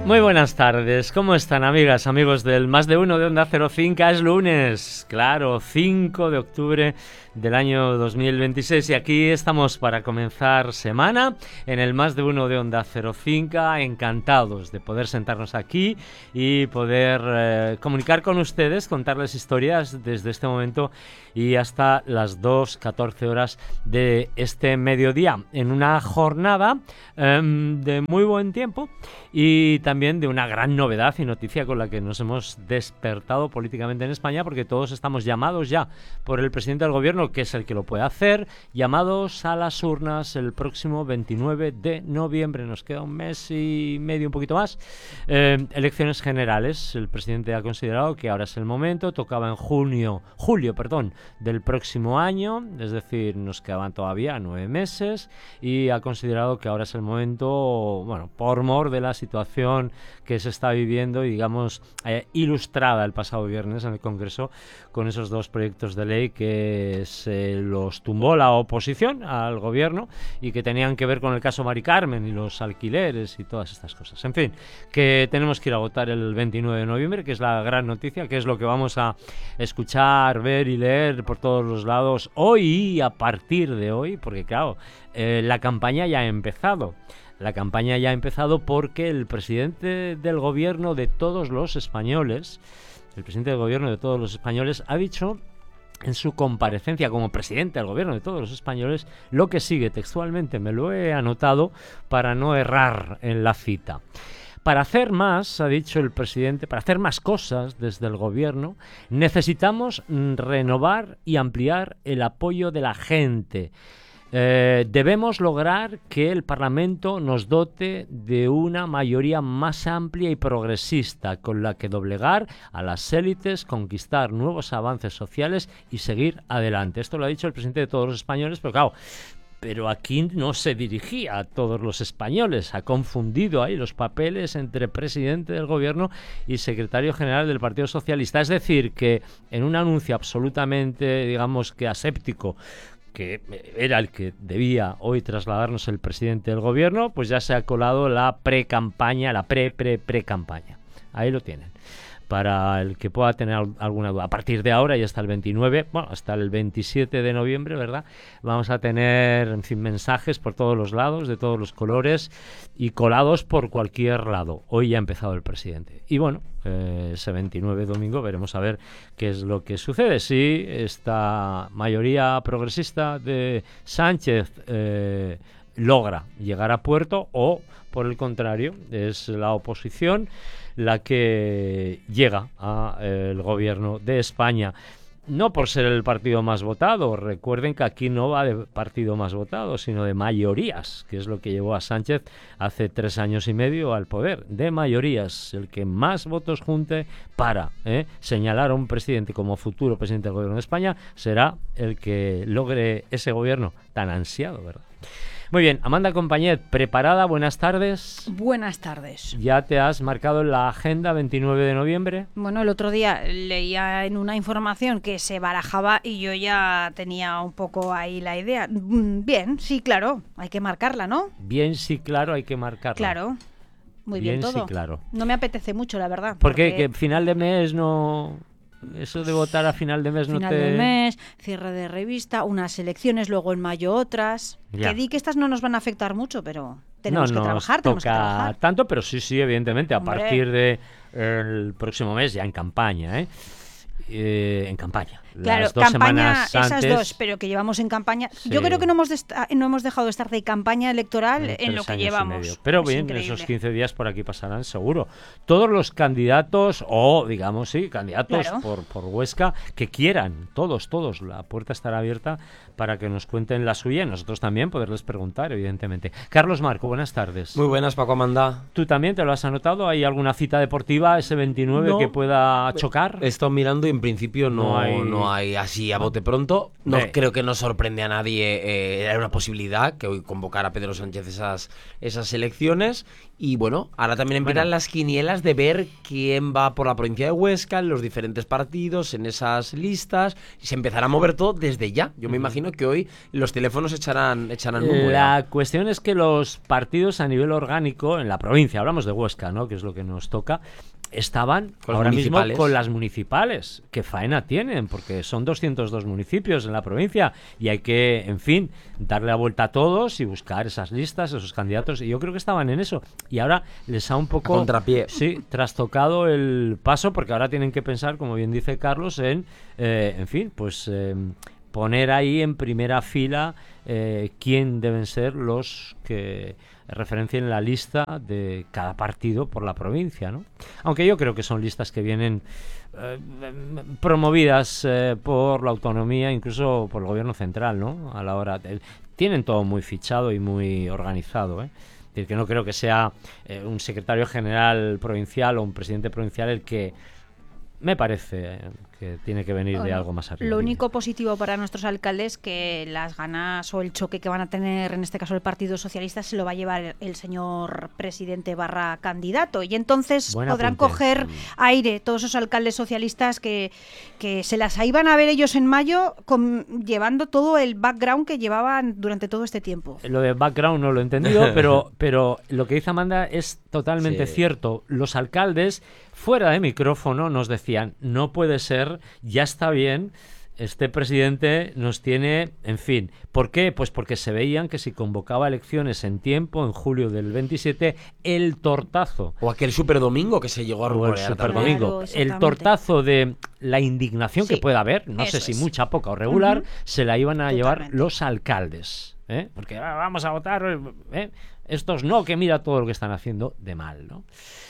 Muy buenas tardes, ¿cómo están amigas, amigos del Más de Uno de Onda Cero Finca? Es lunes, claro, 5 de octubre del año 2026 y aquí estamos para comenzar semana en el Más de Uno de Onda Cero Finca, encantados de poder sentarnos aquí y poder comunicar con ustedes, contarles historias desde este momento y hasta las 2:14 horas de este mediodía, en una jornada de muy buen tiempo y también de una gran novedad y noticia con la que nos hemos despertado políticamente en España, porque todos estamos llamados ya por el presidente del gobierno, que es el que lo puede hacer, llamados a las urnas el próximo 29 de noviembre. Nos queda un mes y medio, un poquito más. Elecciones generales. El presidente ha considerado que ahora es el momento. Tocaba en julio, del próximo año, es decir, nos quedaban todavía 9 meses y ha considerado que ahora es el momento, bueno, por mor de la situación que se está viviendo y, digamos, ilustrada el pasado viernes en el Congreso con esos dos proyectos de ley que se los tumbó la oposición al gobierno y que tenían que ver con el caso Mari Carmen y los alquileres y todas estas cosas. En fin, que tenemos que ir a votar el 29 de noviembre, que es la gran noticia, que es lo que vamos a escuchar, ver y leer por todos los lados hoy y a partir de hoy, porque claro, la campaña ya ha empezado. La campaña ya ha empezado porque el presidente del gobierno de todos los españoles, ha dicho en su comparecencia como presidente del gobierno de todos los españoles lo que sigue textualmente. Me lo he anotado para no errar en la cita. Para hacer más, ha dicho el presidente, para hacer más cosas desde el gobierno, necesitamos renovar y ampliar el apoyo de la gente. Debemos lograr que el Parlamento nos dote de una mayoría más amplia y progresista con la que doblegar a las élites, conquistar nuevos avances sociales y seguir adelante. Esto lo ha dicho el presidente de todos los españoles, pero claro, pero aquí no se dirigía a todos los españoles, ha confundido ahí los papeles entre presidente del gobierno y secretario general del Partido Socialista. Es decir, que en un anuncio absolutamente, digamos que aséptico, que era el que debía hoy trasladarnos el presidente del gobierno, pues ya se ha colado la pre-campaña, la pre-campaña. Ahí lo tienen. Para el que pueda tener alguna duda. A partir de ahora y hasta el 29, bueno, hasta el 27 de noviembre, ¿verdad? Vamos a tener, en fin, mensajes por todos los lados, de todos los colores y colados por cualquier lado. Hoy ya ha empezado el presidente. Y bueno, ese 29 domingo veremos a ver qué es lo que sucede. Si esta mayoría progresista de Sánchez logra llegar a puerto o, por el contrario, es la oposición la que llega al gobierno de España. No por ser el partido más votado, recuerden que aquí no va de partido más votado, sino de mayorías, que es lo que llevó a Sánchez hace 3 años y medio al poder, de mayorías. El que más votos junte para señalar a un presidente como futuro presidente del gobierno de España será el que logre ese gobierno tan ansiado, ¿verdad? Muy bien, Amanda Compañet, ¿preparada? Buenas tardes. Buenas tardes. ¿Ya te has marcado en la agenda 29 de noviembre? Bueno, el otro día leía en una información que se barajaba y yo ya tenía un poco ahí la idea. Bien, sí, claro, hay que marcarla, ¿no? Bien, sí, claro, hay que marcarla. Claro, muy bien todo. Sí, claro. No me apetece mucho, la verdad. Porque que final de mes no... Eso de votar a final de mes no te... Final de mes, cierre de revista, unas elecciones, luego en mayo otras. Ya. Que di que estas no nos van a afectar mucho, pero tenemos que trabajar, tenemos que trabajar. Tanto, pero sí, evidentemente, Hombre. A partir de el próximo mes ya en campaña, en campaña. Claro, Las 2 campaña, semanas antes, esas 2, pero que llevamos en campaña. Sí. Yo creo que no hemos dejado de estar de campaña electoral en lo que llevamos. Pero Es bien, increíble. esos 15 días por aquí pasarán seguro. Todos los candidatos, o digamos, sí, candidatos Claro. por Huesca, que quieran, todos, la puerta estará abierta para que nos cuenten la suya y nosotros también poderles preguntar, evidentemente. Carlos Marco, buenas tardes. Muy buenas, Paco Amanda. ¿Tú también te lo has anotado? ¿Hay alguna cita deportiva ese 29 No. que pueda chocar? He estado mirando y en principio no hay no hay así a bote pronto. No creo que nos sorprende a nadie. Era una posibilidad que hoy convocara a Pedro Sánchez esas elecciones. Y bueno, ahora también empiezan las quinielas de ver quién va por la provincia de Huesca, en los diferentes partidos, en esas listas. Y se empezará a mover todo desde ya. Yo me imagino que hoy los teléfonos echarán humo. La cuestión es que los partidos a nivel orgánico en la provincia, hablamos de Huesca, ¿no?, que es lo que nos toca, estaban ahora mismo con las municipales, que faena tienen, porque son 202 municipios en la provincia y hay que, en fin, darle la vuelta a todos y buscar esas listas, esos candidatos, y yo creo que estaban en eso, y ahora les ha un poco, a contrapié, trastocado el paso, porque ahora tienen que pensar, como bien dice Carlos, en fin, pues poner ahí en primera fila quién deben ser los que referencien la lista de cada partido por la provincia, ¿no? Aunque yo creo que son listas que vienen promovidas por la autonomía, incluso por el gobierno central, ¿no? A la hora tienen todo muy fichado y muy organizado, ¿eh? Es decir, que no creo que sea un secretario general provincial o un presidente provincial el que me parece que tiene que venir de algo más arriba. Lo único positivo para nuestros alcaldes que las ganas o el choque que van a tener, en este caso el Partido Socialista, se lo va a llevar el señor presidente / candidato. Y entonces podrán coger aire todos esos alcaldes socialistas que se las iban a ver ellos en mayo llevando todo el background que llevaban durante todo este tiempo. Lo de background no lo he entendido, pero lo que dice Amanda es totalmente cierto. Los alcaldes, fuera de micrófono, nos decían, no puede ser, ya está bien, este presidente nos tiene, en fin. ¿Por qué? Pues porque se veían que si convocaba elecciones en tiempo, en julio del 27, el tortazo. O aquel superdomingo que se llegó a rumorear. El superdomingo. Claro, el tortazo de la indignación que pueda haber, no sé si mucha, poca o regular, se la iban a llevar los alcaldes. Porque vamos a votar, estos no, que mira todo lo que están haciendo de mal, ¿no?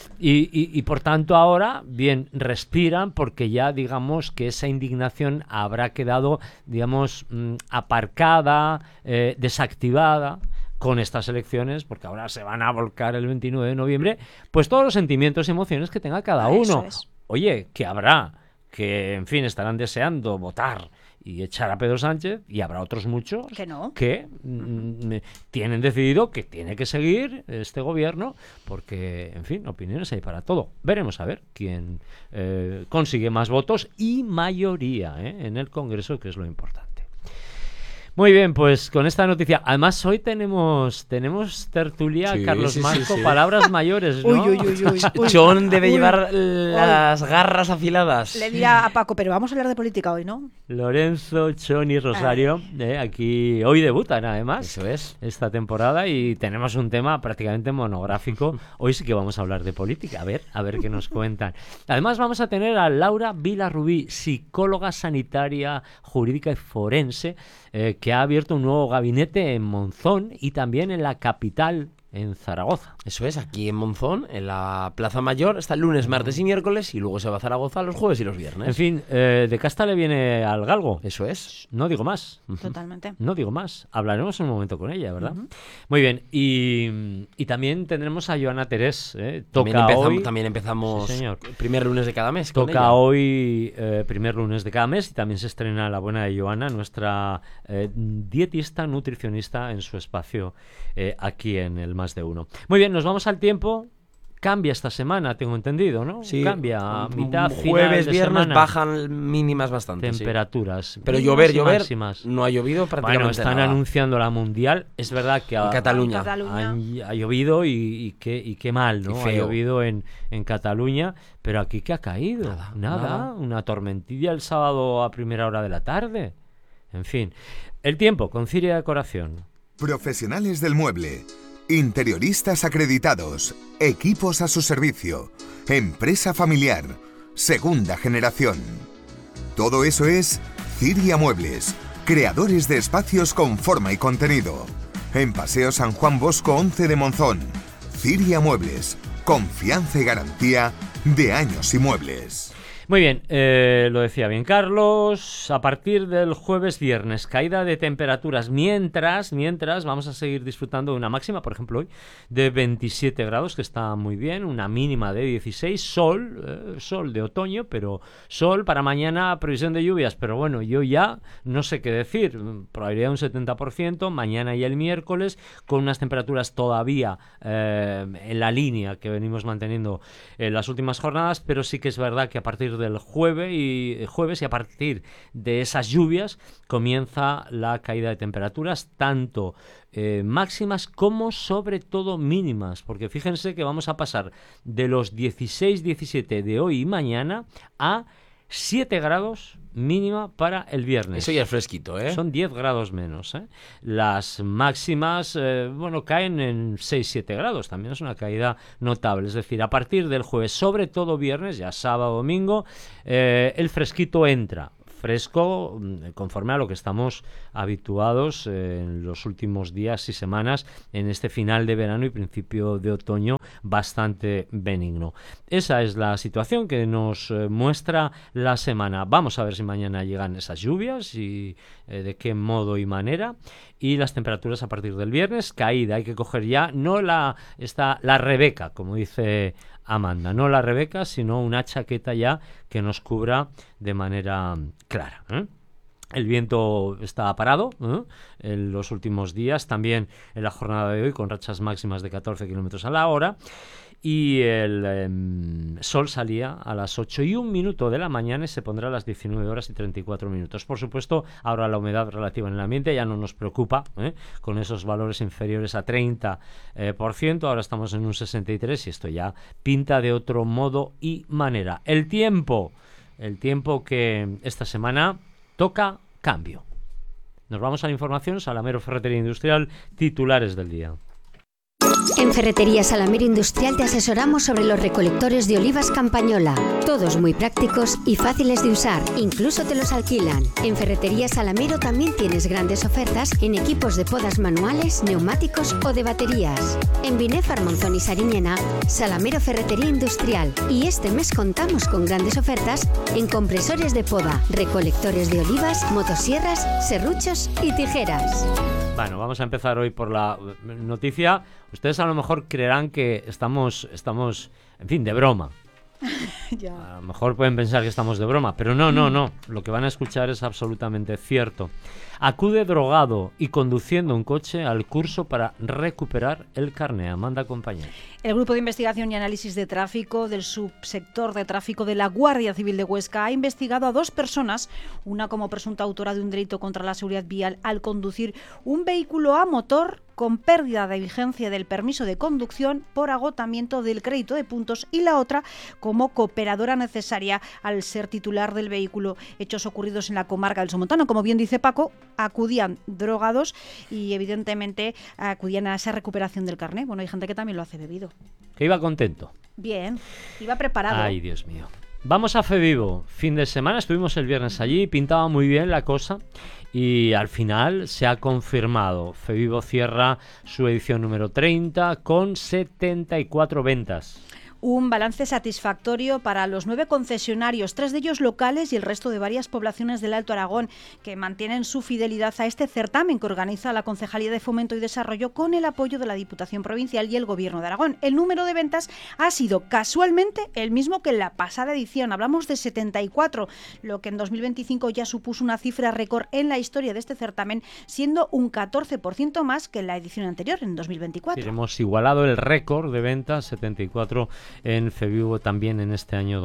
Y por tanto ahora, bien, respiran porque ya digamos que esa indignación habrá quedado, digamos, aparcada, desactivada con estas elecciones, porque ahora se van a volcar el 29 de noviembre, pues todos los sentimientos y emociones que tenga cada uno. Oye, que habrá, que en fin, estarán deseando votar y echar a Pedro Sánchez, y habrá otros muchos que tienen decidido que tiene que seguir este gobierno, porque, en fin, opiniones hay para todo. Veremos a ver quién consigue más votos y mayoría en el Congreso, que es lo importante. Muy bien, pues con esta noticia, además hoy tenemos tertulia, Carlos Marco, palabras mayores, ¿no? Uy. Chon debe llevar las garras afiladas. Le diría a Paco, pero vamos a hablar de política hoy, ¿no? Lorenzo, Chon y Rosario, aquí hoy debutan además. Eso es. Esta temporada, y tenemos un tema prácticamente monográfico. Hoy sí que vamos a hablar de política, a ver qué nos cuentan. Además vamos a tener a Laura Vilarrubí, psicóloga sanitaria, jurídica y forense, que ha abierto un nuevo gabinete en Monzón y también en la capital, en Zaragoza. Eso es, aquí en Monzón, en la Plaza Mayor, está el lunes, martes y miércoles, y luego se va a Zaragoza los jueves y los viernes. En fin, de casta le viene al galgo. Eso es. No digo más. Totalmente. No digo más. Hablaremos un momento con ella, ¿verdad? Muy bien. Y también tendremos a Joana Terés. También empezamos sí, señor. El primer lunes de cada mes. Toca hoy primer lunes de cada mes, y también se estrena la buena de Joana, nuestra dietista, nutricionista, en su espacio aquí en el Más de Uno. Muy bien, nos vamos al tiempo. Cambia esta semana, tengo entendido, ¿no? Sí, cambia mitad, jueves, final de viernes semana. Bajan mínimas bastante. Temperaturas. Sí. Pero llover, máximas. No ha llovido prácticamente. Bueno, están nada. Anunciando la mundial. Es verdad que en Cataluña ha llovido y qué mal, ¿no? Ha llovido en Cataluña, pero aquí ¿qué ha caído? Nada. Una tormentilla el sábado a primera hora de la tarde. En fin, el tiempo con Ciria Decoración. Profesionales del mueble, interioristas acreditados, equipos a su servicio, empresa familiar, segunda generación. Todo eso es Ciria Muebles, creadores de espacios con forma y contenido. En Paseo San Juan Bosco 11 de Monzón. Ciria Muebles, confianza y garantía de años y muebles. Muy bien, lo decía bien Carlos, a partir del jueves, viernes, caída de temperaturas, mientras vamos a seguir disfrutando de una máxima, por ejemplo hoy, de 27 grados, que está muy bien, una mínima de 16, sol de otoño, pero sol para mañana, previsión de lluvias, pero bueno, yo ya no sé qué decir, probabilidad de un 70%, mañana y el miércoles, con unas temperaturas todavía en la línea que venimos manteniendo en las últimas jornadas, pero sí que es verdad que a partir del jueves y a partir de esas lluvias comienza la caída de temperaturas, tanto máximas como sobre todo mínimas, porque fíjense que vamos a pasar de los 16-17 de hoy y mañana a 7 grados mínima para el viernes. Eso ya es fresquito, ¿eh? Son 10 grados menos, ¿eh? Las máximas, caen en 6-7 grados. También es una caída notable. Es decir, a partir del jueves, sobre todo viernes, ya sábado, domingo, el fresquito entra. Fresco conforme a lo que estamos habituados en los últimos días y semanas en este final de verano y principio de otoño bastante benigno. Esa es la situación que nos muestra la semana. Vamos a ver si mañana llegan esas lluvias y de qué modo y manera. Y las temperaturas a partir del viernes, caída. Hay que coger ya no la Rebeca, como dice Amanda, no la Rebeca, sino una chaqueta ya que nos cubra de manera clara, ¿eh? El viento está parado en los últimos días, también en la jornada de hoy, con rachas máximas de 14 kilómetros a la hora. Y el sol salía a las 8:01 de la mañana y se pondrá a las 19 horas y 34 minutos. Por supuesto, ahora la humedad relativa en el ambiente ya no nos preocupa, con esos valores inferiores a 30%. Ahora estamos en un 63% y esto ya pinta de otro modo y manera. El tiempo que esta semana toca cambio. Nos vamos a la información. Salamero Ferretería Industrial, titulares del día. En Ferretería Salamero Industrial te asesoramos sobre los recolectores de olivas Campañola. Todos muy prácticos y fáciles de usar, incluso te los alquilan. En Ferretería Salamero también tienes grandes ofertas en equipos de podas manuales, neumáticos o de baterías. En Binefar, Monzón y Sariñena, Salamero Ferretería Industrial. Y este mes contamos con grandes ofertas en compresores de poda, recolectores de olivas, motosierras, serruchos y tijeras. Bueno, vamos a empezar hoy por la noticia. Ustedes a lo mejor creerán que estamos, en fin, de broma. Ya. A lo mejor pueden pensar que estamos de broma, pero no. Lo que van a escuchar es absolutamente cierto. Acude drogado y conduciendo un coche al curso para recuperar el carné. Amanda, compañera. El Grupo de Investigación y Análisis de Tráfico del Subsector de Tráfico de la Guardia Civil de Huesca ha investigado a 2 personas, una como presunta autora de un delito contra la seguridad vial al conducir un vehículo a motor con pérdida de vigencia del permiso de conducción por agotamiento del crédito de puntos, y la otra como cooperadora necesaria al ser titular del vehículo. Hechos ocurridos en la comarca del Somontano. Como bien dice Paco, acudían drogados y evidentemente acudían a esa recuperación del carné. Bueno, hay gente que también lo hace bebido. Que iba contento. Bien, iba preparado. Ay, Dios mío. Vamos a Fevivo. Fin de semana, estuvimos el viernes allí, pintaba muy bien la cosa y al final se ha confirmado. Fevivo cierra su edición número 30 con 74 ventas. Un balance satisfactorio para los 9 concesionarios, 3 de ellos locales y el resto de varias poblaciones del Alto Aragón, que mantienen su fidelidad a este certamen que organiza la Concejalía de Fomento y Desarrollo con el apoyo de la Diputación Provincial y el Gobierno de Aragón. El número de ventas ha sido casualmente el mismo que en la pasada edición. Hablamos de 74, lo que en 2025 ya supuso una cifra récord en la historia de este certamen, siendo un 14% más que en la edición anterior, en 2024. Hemos igualado el récord de ventas, 74 en Fevivo también en este año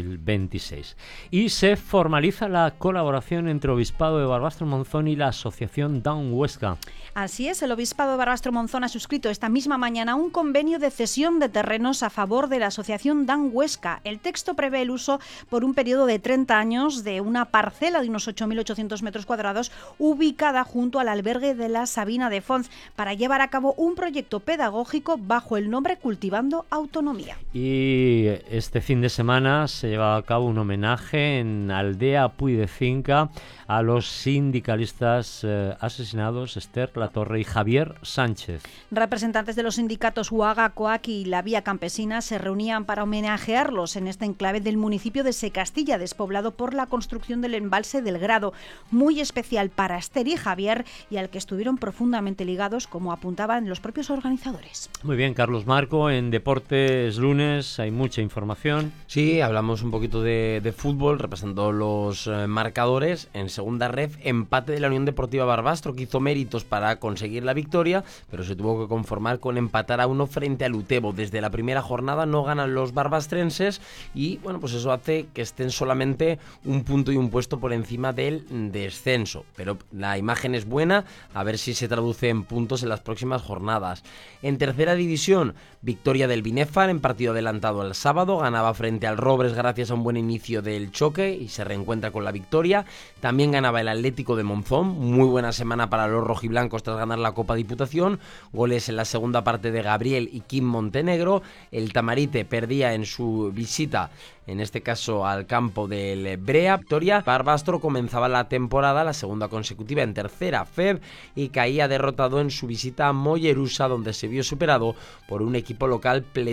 2026. Y se formaliza la colaboración entre Obispado de Barbastro-Monzón y la Asociación Down Huesca. Así es, el Obispado de Barbastro-Monzón ha suscrito esta misma mañana un convenio de cesión de terrenos a favor de la Asociación Down Huesca. El texto prevé el uso por un periodo de 30 años de una parcela de unos 8.800 metros cuadrados ubicada junto al albergue de la Sabina de Fons para llevar a cabo un proyecto pedagógico bajo el nombre Cultivando Autonomía. Y este fin de semana se lleva a cabo un homenaje en Aldea Puy de Cinca a los sindicalistas asesinados Esther Latorre y Javier Sánchez. Representantes de los sindicatos UAGA, COAC y la Vía Campesina se reunían para homenajearlos en este enclave del municipio de Secastilla, despoblado por la construcción del embalse del Grado, muy especial para Esther y Javier y al que estuvieron profundamente ligados, como apuntaban los propios organizadores. Muy bien, Carlos Marco, en Deportes Lunes hay mucha información. Sí, hablamos un poquito de fútbol, repasando los marcadores. En segunda ref, empate de la Unión Deportiva Barbastro, que hizo méritos para conseguir la victoria, pero se tuvo que conformar con empatar a 1 frente al Utebo. Desde la primera jornada no ganan los barbastrenses y bueno, pues eso hace que estén solamente un punto y un puesto por encima del descenso. Pero la imagen es buena, a ver si se traduce en puntos en las próximas jornadas. En tercera división, victoria del Binefar en partido adelantado al sábado, ganaba frente al Robres gracias a un buen inicio del choque y se reencuentra con la victoria. También ganaba el Atlético de Monzón, muy buena semana para los rojiblancos tras ganar la Copa Diputación, goles en la segunda parte de Gabriel y Kim Montenegro. El Tamarite perdía en su visita, en este caso al campo del Brea. Victoria, Barbastro comenzaba la temporada, la segunda consecutiva en tercera FEB, y caía derrotado en su visita a Mollerusa, donde se vio superado por un equipo local